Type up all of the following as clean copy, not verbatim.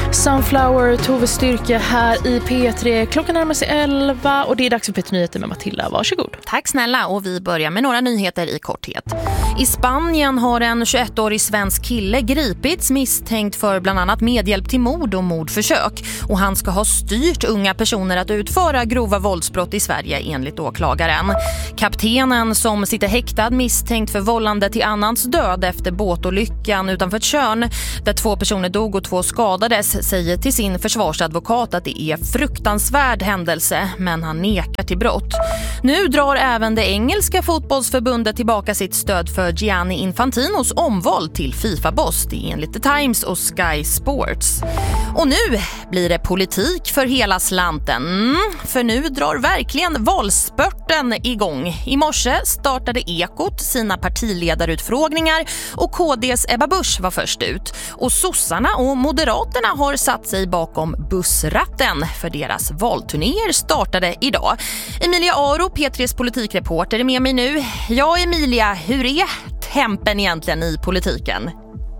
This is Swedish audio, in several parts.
Sunflower, Tove Styrke här i P3. Klockan närmar sig 11 och det är dags för P3-nyheter med Matilda. Varsågod. Tack snälla, och vi börjar med några nyheter i korthet. I Spanien har en 21-årig svensk kille gripits misstänkt för bland annat medhjälp till mord och mordförsök. Och han ska ha styrt unga personer att utföra grova våldsbrott i Sverige enligt åklagaren. Kaptenen som sitter häktad misstänkt för vållande till annans död efter båtolyckan utanför Tjörn, där 2 personer dog och 2 skadades, säger till sin försvarsadvokat att det är fruktansvärd händelse, men han nekar till brott. Nu drar även det engelska fotbollsförbundet tillbaka sitt stöd för Gianni Infantinos omval till FIFA-boss, det är enligt The Times och Sky Sports. Och nu blir det politik för hela slanten, för nu drar verkligen valspurten igång. I morse startade Ekot sina partiledarutfrågningar och KDs Ebba Busch var först ut. Och sossarna och moderaterna har satt sig bakom bussratten, för deras valturnéer startade idag. Emilia Aro, P3s politikreporter, är med mig nu. Ja, Emilia, hur är tempen egentligen i politiken?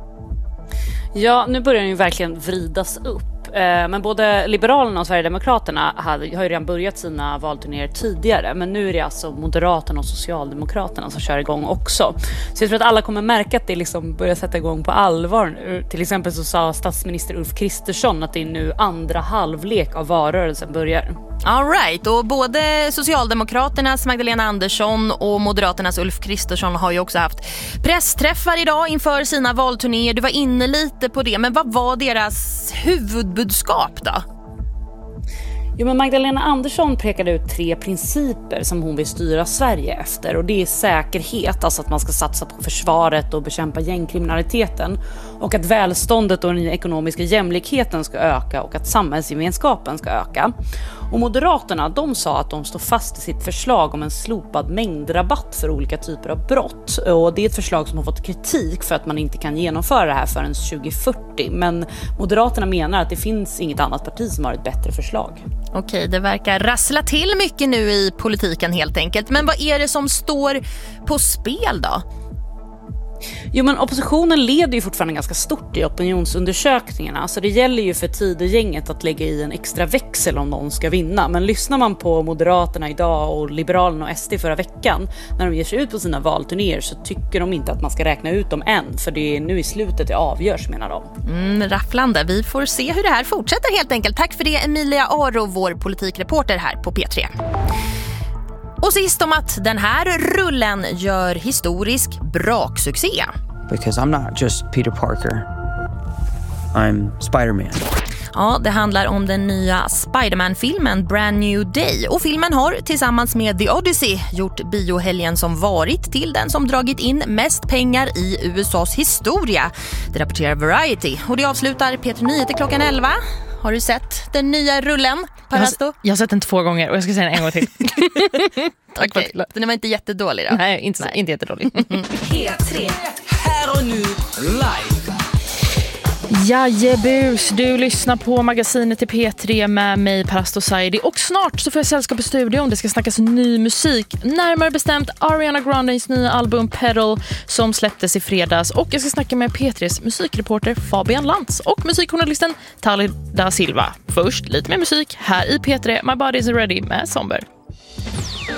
Ja, nu börjar den ju verkligen vridas upp. Men både Liberalerna och Sverigedemokraterna har ju redan börjat sina valturnéer tidigare. Men nu är det alltså Moderaterna och Socialdemokraterna som kör igång också. Så jag tror att alla kommer märka att det liksom börjar sätta igång på allvar. Till exempel så sa statsminister Ulf Kristersson att det är nu andra halvlek av valrörelsen börjar. All right, och både Socialdemokraternas Magdalena Andersson och Moderaternas Ulf Kristersson har ju också haft pressträffar idag inför sina valturnéer. Du var inne lite på det, men vad var deras huvudbudskap då? Jo, men Magdalena Andersson pekade ut 3 principer som hon vill styra Sverige efter. Och det är säkerhet, alltså att man ska satsa på försvaret och bekämpa gängkriminaliteten. Och att välståndet och den ekonomiska jämlikheten ska öka och att samhällsgemenskapen ska öka. Och Moderaterna, de sa att de står fast i sitt förslag om en slopad mängdrabatt för olika typer av brott. Och det är ett förslag som har fått kritik för att man inte kan genomföra det här förrän 2040. Men Moderaterna menar att det finns inget annat parti som har ett bättre förslag. Okej, det verkar rassla till mycket nu i politiken helt enkelt. Men vad är det som står på spel då? Jo, men oppositionen leder ju fortfarande ganska stort i opinionsundersökningarna. Så det gäller ju för Tidögänget att lägga i en extra växel om någon ska vinna. Men lyssnar man på Moderaterna idag och Liberalerna och SD förra veckan, när de ger sig ut på sina valturnéer, så tycker de inte att man ska räkna ut dem än. För det är nu i slutet det avgörs, menar de. Rafflande. Vi får se hur det här fortsätter helt enkelt. Tack för det, Emilia Aro, vår politikreporter här på P3. Och sist om att den här rullen gör historisk braksuccé. Because I'm not just Peter Parker. I'm Spider-Man. Ja, det handlar om den nya Spider-Man-filmen Brand New Day. Och filmen har tillsammans med The Odyssey gjort biohelgen som varit till den som dragit in mest pengar i USAs historia. Det rapporterar Variety. Och det avslutar P3 Nyheter klockan 11. Har du sett den nya rullen, Parasto? Jag har sett den 2 gånger och jag ska säga den en gång till. Tack okay. Den var inte jättedålig då? Nej, inte jättedålig. P3. Här och nu, live. Jajebus, du lyssnar på magasinet i P3 med mig, Parasto Saidi. Och snart så får jag sällskap i studion. Det ska snackas ny musik. Närmare bestämt Ariana Grandes nya album Pedal som släpptes i fredags. Och jag ska snacka med P3s musikreporter Fabian Lantz och musikjournalisten Talida Silva. Först lite mer musik här i P3. My Body is Ready med Somber.